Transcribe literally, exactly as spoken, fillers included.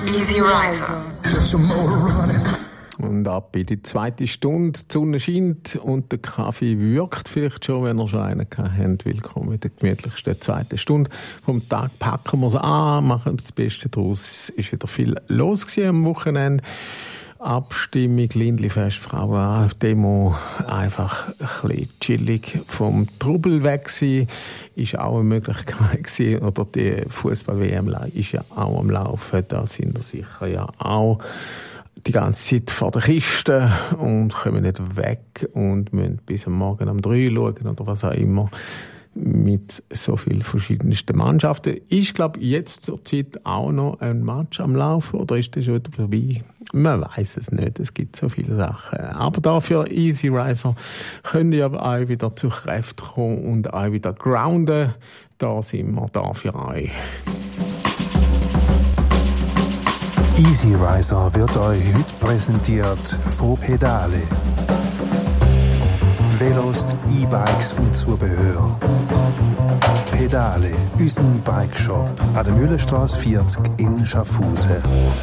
Easy Riser. Und ab in die zweite Stunde, die Sonne scheint und der Kaffee wirkt vielleicht schon, wenn ihr schon einen habt. Willkommen in der gemütlichsten zweiten Stunde vom Tag. Packen wir es an, machen das Beste daraus. Es war wieder viel los gewesen am Wochenende. Abstimmung, Lindli-Fest, Frauen-Demo, einfach ein bisschen chillig vom Trubel weg sein, ist auch eine Möglichkeit gewesen. Oder die Fußball-W M ist ja auch am Laufen, da sind wir sicher ja auch die ganze Zeit vor der Kiste und kommen nicht weg und müssen bis am Morgen um drei schauen oder was auch immer. Mit so vielen verschiedensten Mannschaften. Ist, glaube ich, jetzt zur Zeit auch noch ein Match am Laufen oder ist das schon wieder vorbei? Man weiß es nicht, es gibt so viele Sachen. Aber dafür Easy Riser können ja auch wieder zu Kräften kommen und auch wieder grounden. Da sind wir da für euch. Easy Riser wird euch heute präsentiert von Pedale. Velos, E-Bikes und Zubehör. Pedale, unseren Bikeshop an der Mühlenstraße vierzig in Schaffhausen.